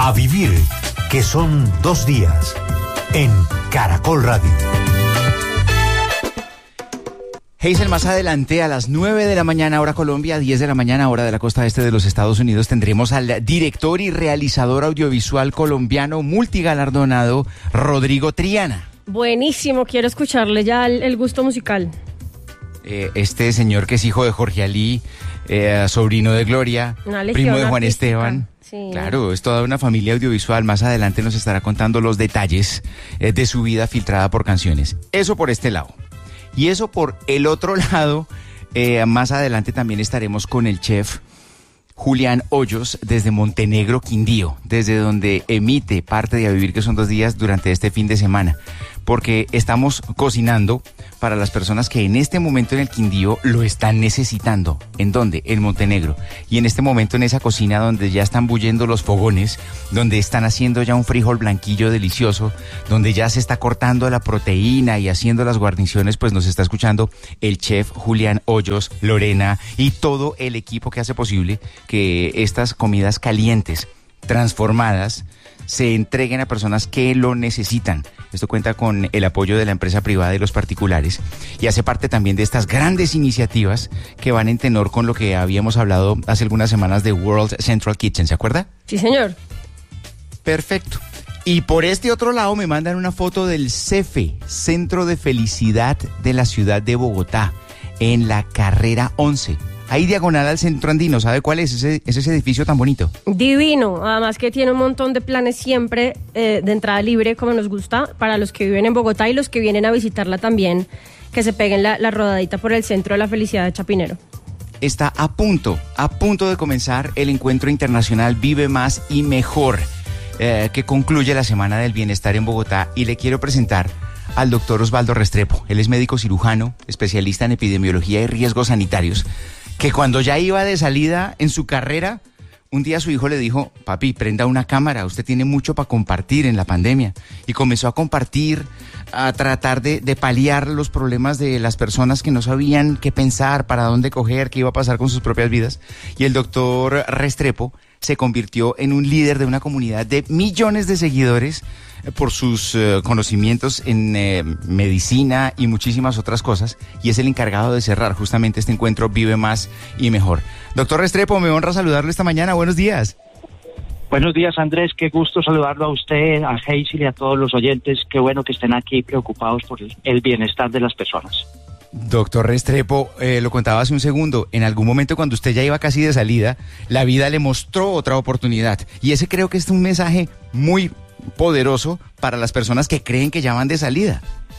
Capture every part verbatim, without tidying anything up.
A vivir, que son dos días, en Caracol Radio. Hazel, más adelante a las nueve de la mañana hora Colombia, diez de la mañana hora de la costa este de los Estados Unidos, tendremos al director y realizador audiovisual colombiano multigalardonado Rodrigo Triana. Buenísimo, quiero escucharle ya el, el gusto musical. Eh, este señor que es hijo de Jorge Alí, eh, sobrino de Gloria, primo de Juan artística. Esteban. Sí. Claro, es toda una familia audiovisual. Más adelante nos estará contando los detalles eh, de su vida filtrada por canciones. Eso por este lado. Y eso por el otro lado, eh, más adelante también estaremos con el chef Julián Hoyos desde Montenegro, Quindío, desde donde emite parte de A Vivir, que son dos días durante este fin de semana, porque estamos cocinando para las personas que en este momento en el Quindío lo están necesitando. ¿En dónde? En Montenegro. Y en este momento en esa cocina donde ya están bullendo los fogones, donde están haciendo ya un frijol blanquillo delicioso, donde ya se está cortando la proteína y haciendo las guarniciones, pues nos está escuchando el chef Julián Hoyos, Lorena y todo el equipo que hace posible que estas comidas calientes, transformadas, se entreguen a personas que lo necesitan. Esto cuenta con el apoyo de la empresa privada y los particulares y hace parte también de estas grandes iniciativas que van en tenor con lo que habíamos hablado hace algunas semanas de World Central Kitchen, ¿se acuerda? Sí, señor. Perfecto. Y por este otro lado me mandan una foto del CEFE, Centro de Felicidad de la ciudad de Bogotá, en la carrera once. Ahí diagonal al Centro Andino, ¿sabe cuál es ese, es ese edificio tan bonito? Divino, además que tiene un montón de planes siempre eh, de entrada libre, como nos gusta, para los que viven en Bogotá y los que vienen a visitarla también, que se peguen la, la rodadita por el Centro de la Felicidad de Chapinero. Está a punto, a punto de comenzar el encuentro internacional Vive Más y Mejor, eh, que concluye la Semana del Bienestar en Bogotá, y le quiero presentar al doctor Osvaldo Restrepo. Él es médico cirujano, especialista en epidemiología y riesgos sanitarios, que cuando ya iba de salida en su carrera, un día su hijo le dijo: papi, prenda una cámara, usted tiene mucho para compartir en la pandemia. Y comenzó a compartir, a tratar de, de paliar los problemas de las personas que no sabían qué pensar, para dónde coger, qué iba a pasar con sus propias vidas. Y el doctor Restrepo se convirtió en un líder de una comunidad de millones de seguidores por sus uh, conocimientos en eh, medicina y muchísimas otras cosas, y es el encargado de cerrar justamente este encuentro Vive Más y Mejor. Doctor Restrepo, me honra saludarlo esta mañana. Buenos días. Buenos días, Andrés. Qué gusto saludarlo a usted, a Hazel y a todos los oyentes. Qué bueno que estén aquí preocupados por el, el bienestar de las personas. Doctor Restrepo, eh, lo contaba hace un segundo, en algún momento cuando usted ya iba casi de salida, la vida le mostró otra oportunidad, y ese creo que es un mensaje muy poderoso para las personas que creen que ya van de salida.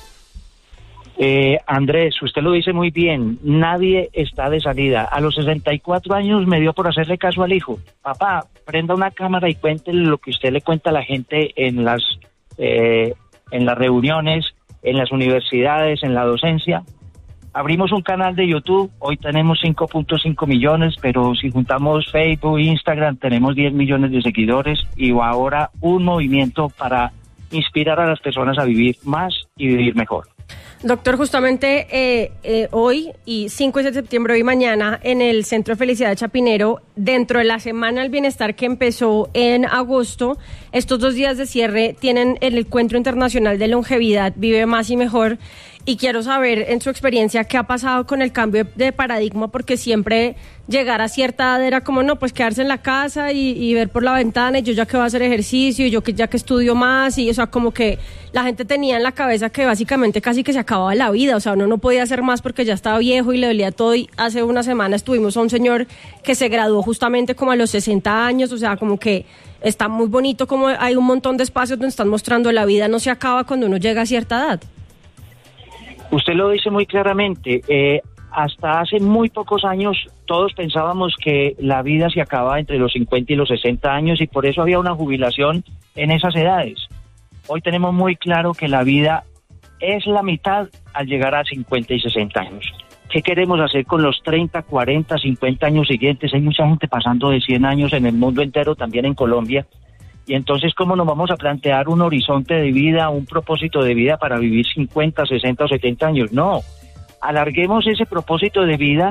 Eh, Andrés, usted lo dice muy bien, nadie está de salida. A los sesenta y cuatro años me dio por hacerle caso al hijo. Papá, prenda una cámara y cuéntele lo que usted le cuenta a la gente en las, eh, en las reuniones, en las universidades, en la docencia. Abrimos un canal de YouTube, hoy tenemos cinco punto cinco millones, pero si juntamos Facebook, Instagram, tenemos diez millones de seguidores, y ahora un movimiento para inspirar a las personas a vivir más y vivir mejor. Doctor, justamente eh, eh, hoy y cinco de septiembre, hoy y mañana, en el Centro de Felicidad de Chapinero, dentro de la Semana del Bienestar que empezó en agosto, estos dos días de cierre tienen el Encuentro Internacional de Longevidad Vive Más y Mejor. Y quiero saber, en su experiencia, qué ha pasado con el cambio de paradigma, porque siempre llegar a cierta edad era como, no, pues quedarse en la casa y, y ver por la ventana, y yo ya que voy a hacer ejercicio, y yo que ya que estudio más, y o sea, como que la gente tenía en la cabeza que básicamente casi que se acababa la vida, o sea, uno no podía hacer más porque ya estaba viejo y le dolía todo. Y hace una semana estuvimos a un señor que se graduó justamente como a los sesenta años, o sea, como que está muy bonito, como hay un montón de espacios donde están mostrando la vida no se acaba cuando uno llega a cierta edad. Usted lo dice muy claramente, eh, hasta hace muy pocos años todos pensábamos que la vida se acababa entre los cincuenta y los sesenta años, y por eso había una jubilación en esas edades. Hoy tenemos muy claro que la vida es la mitad al llegar a cincuenta y sesenta años. ¿Qué queremos hacer con los treinta, cuarenta, cincuenta años siguientes? Hay mucha gente pasando de cien años en el mundo entero, también en Colombia. Y entonces, ¿cómo nos vamos a plantear un horizonte de vida, un propósito de vida para vivir cincuenta, sesenta o setenta años? No, alarguemos ese propósito de vida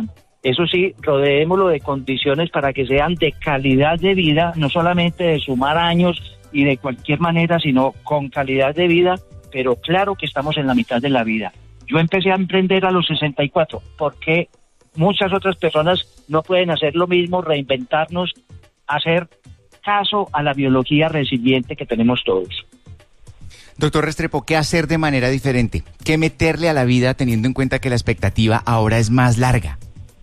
Eso sí, rodeémoslo de condiciones para que sean de calidad de vida, no solamente de sumar años y de cualquier manera, sino con calidad de vida, pero claro que estamos en la mitad de la vida. Yo empecé a emprender a los sesenta y cuatro, porque muchas otras personas no pueden hacer lo mismo, reinventarnos, hacer caso a la biología resiliente que tenemos todos. Doctor Restrepo, ¿qué hacer de manera diferente? ¿Qué meterle a la vida teniendo en cuenta que la expectativa ahora es más larga?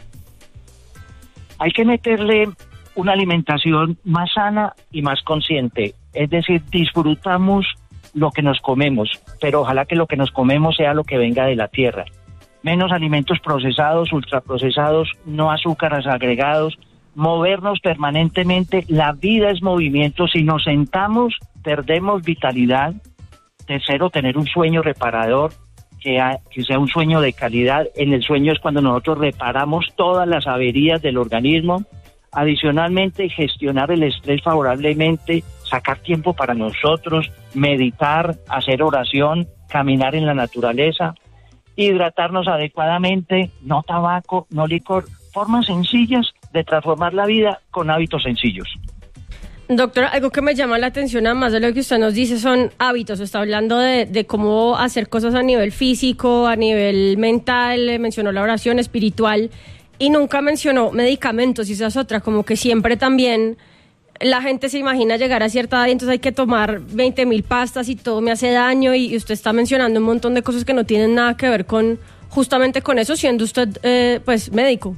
Hay que meterle una alimentación más sana y más consciente. Es decir, disfrutamos lo que nos comemos, pero ojalá que lo que nos comemos sea lo que venga de la tierra. Menos alimentos procesados, ultraprocesados, no azúcares agregados, movernos permanentemente. La vida es movimiento. Si nos sentamos, perdemos vitalidad. Tercero, tener un sueño reparador, que, ha, que sea un sueño de calidad. En el sueño es cuando nosotros reparamos todas las averías del organismo. Adicionalmente, gestionar el estrés favorablemente, sacar tiempo para nosotros, meditar, hacer oración, caminar en la naturaleza, hidratarnos adecuadamente, no tabaco, no licor, formas sencillas de transformar la vida con hábitos sencillos. Doctora, algo que me llama la atención, además de lo que usted nos dice, son hábitos. Está hablando de, de cómo hacer cosas a nivel físico, a nivel mental, mencionó la oración espiritual y nunca mencionó medicamentos, y esa es otra, como que siempre también la gente se imagina llegar a cierta edad y entonces hay que tomar veinte mil pastas y todo me hace daño, y usted está mencionando un montón de cosas que no tienen nada que ver con justamente con eso, siendo usted eh, pues médico.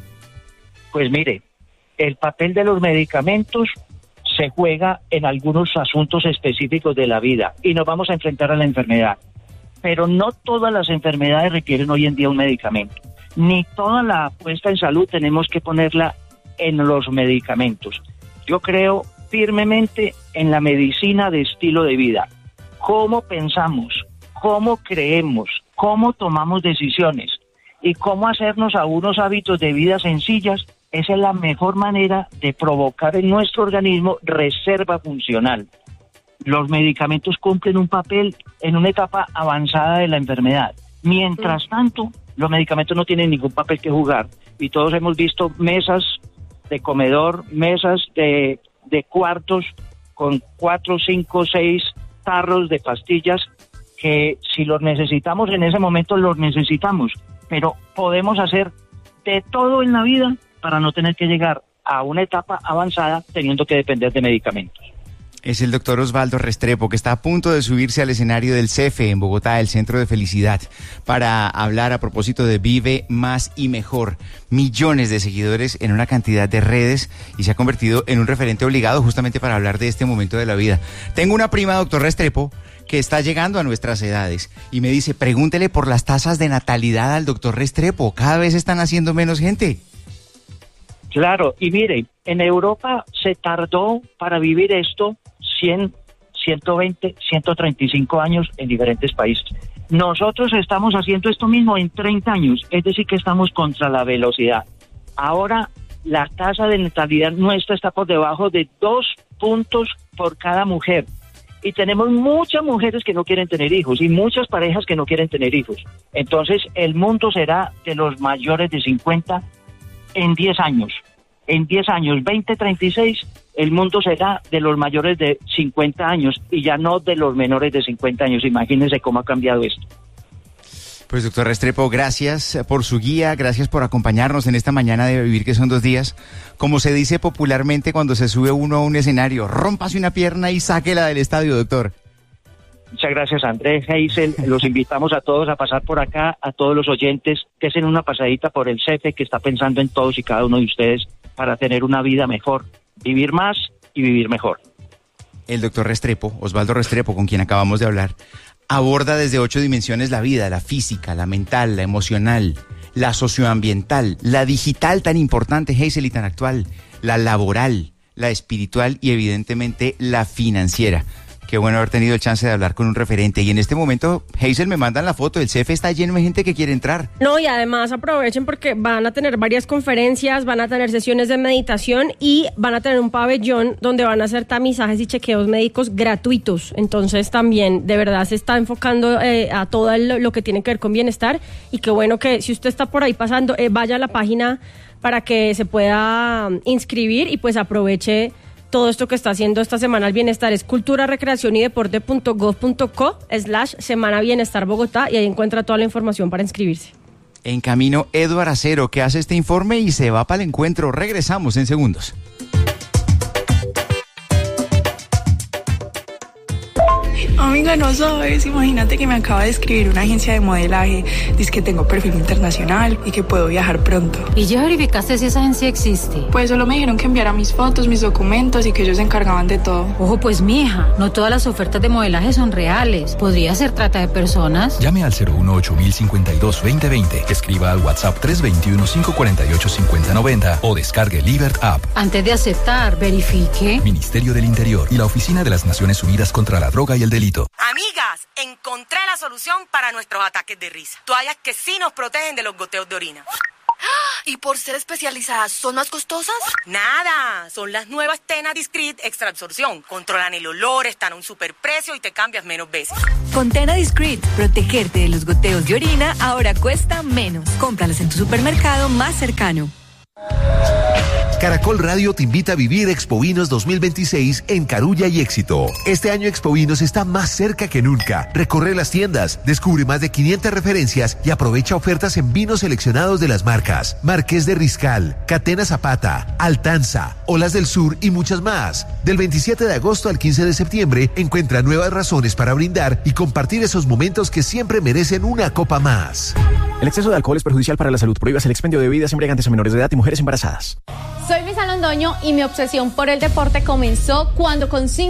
Pues mire, el papel de los medicamentos se juega en algunos asuntos específicos de la vida y nos vamos a enfrentar a la enfermedad. Pero no todas las enfermedades requieren hoy en día un medicamento. Ni toda la apuesta en salud tenemos que ponerla en los medicamentos. Yo creo firmemente en la medicina de estilo de vida. Cómo pensamos, cómo creemos, cómo tomamos decisiones y cómo hacernos a unos hábitos de vida sencillas. Esa es la mejor manera de provocar en nuestro organismo reserva funcional. Los medicamentos cumplen un papel en una etapa avanzada de la enfermedad. Mientras tanto, los medicamentos no tienen ningún papel que jugar. Y todos hemos visto mesas de comedor, mesas de, de cuartos con cuatro, cinco, seis tarros de pastillas que si los necesitamos en ese momento los necesitamos. Pero podemos hacer de todo en la vida para no tener que llegar a una etapa avanzada teniendo que depender de medicamentos. Es el doctor Osvaldo Restrepo, que está a punto de subirse al escenario del C E F E en Bogotá, el Centro de Felicidad, para hablar a propósito de Vive Más y Mejor. Millones de seguidores en una cantidad de redes y se ha convertido en un referente obligado justamente para hablar de este momento de la vida. Tengo una prima, doctor Restrepo, que está llegando a nuestras edades y me dice, pregúntele por las tasas de natalidad al doctor Restrepo. Cada vez están haciendo menos gente. Claro, y mire, en Europa se tardó para vivir esto cien, ciento veinte, ciento treinta y cinco años en diferentes países. Nosotros estamos haciendo esto mismo en treinta años, es decir que estamos contra la velocidad. Ahora la tasa de natalidad nuestra está por debajo de dos puntos por cada mujer. Y tenemos muchas mujeres que no quieren tener hijos y muchas parejas que no quieren tener hijos. Entonces el mundo será de los mayores de cincuenta en diez años. En diez años, veinte treinta y seis, el mundo será de los mayores de cincuenta años y ya no de los menores de cincuenta años. Imagínense cómo ha cambiado esto. Pues doctor Restrepo, gracias por su guía, gracias por acompañarnos en esta mañana de Vivir, que son dos días. Como se dice popularmente cuando se sube uno a un escenario, rómpase una pierna y sáquela del estadio, doctor. Muchas gracias, Andrés, Hazel. Los invitamos a todos a pasar por acá, a todos los oyentes, que hacen una pasadita por el C E F E, que está pensando en todos y cada uno de ustedes para tener una vida mejor, vivir más y vivir mejor. El doctor Restrepo, Osvaldo Restrepo, con quien acabamos de hablar, aborda desde ocho dimensiones la vida, la física, la mental, la emocional, la socioambiental, la digital tan importante, Hazel, y tan actual, la laboral, la espiritual y evidentemente la financiera. Qué bueno haber tenido el chance de hablar con un referente. Y en este momento, Hazel, me mandan la foto. El C E F está lleno de gente que quiere entrar. No, y además aprovechen porque van a tener varias conferencias, van a tener sesiones de meditación y van a tener un pabellón donde van a hacer tamizajes y chequeos médicos gratuitos. Entonces también, de verdad, se está enfocando eh, a todo lo, lo que tiene que ver con bienestar. Y qué bueno que si usted está por ahí pasando, eh, vaya a la página para que se pueda um, inscribir y pues aproveche todo esto que está haciendo esta Semana al Bienestar. Es cultura, recreación y deporte punto gov punto co slash Semana Bienestar Bogotá y ahí encuentra toda la información para inscribirse. En camino, Eduard Acero, que hace este informe y se va para el encuentro. Regresamos en segundos. Amiga, no sabes, imagínate que me acaba de escribir una agencia de modelaje, dice que tengo perfil internacional y que puedo viajar pronto. ¿Y ya verificaste si esa agencia existe? Pues solo me dijeron que enviara mis fotos, mis documentos y que ellos se encargaban de todo. Ojo pues, mija, no todas las ofertas de modelaje son reales. ¿Podría ser trata de personas? Llame al cero uno ocho mil cincuenta y dos veinte veinte, escriba al WhatsApp tres dos uno, cinco cuatro ocho, cinco cero nueve cero o descargue Libert App. Antes de aceptar, verifique. Ministerio del Interior y la Oficina de las Naciones Unidas contra la Droga y el Delito. Amigas, encontré la solución para nuestros ataques de risa. Toallas que sí nos protegen de los goteos de orina. ¿Y por ser especializadas, son más costosas? Nada, son las nuevas Tena Discreet Extra Absorción. Controlan el olor, están a un superprecio y te cambias menos veces. Con Tena Discreet, protegerte de los goteos de orina ahora cuesta menos. Cómpralas en tu supermercado más cercano. Caracol Radio te invita a vivir Expovinos dos mil veintiséis en Carulla y Éxito. Este año Expovinos está más cerca que nunca. Recorre las tiendas, descubre más de quinientas referencias y aprovecha ofertas en vinos seleccionados de las marcas Marqués de Riscal, Catena Zapata, Altanza, Olas del Sur y muchas más. Del veintisiete de agosto al quince de septiembre encuentra nuevas razones para brindar y compartir esos momentos que siempre merecen una copa más. El exceso de alcohol es perjudicial para la salud. Prohíbas el expendio de bebidas embriagantes a menores de edad y mujeres embarazadas. Soy Misa Londoño y mi obsesión por el deporte comenzó cuando con cinco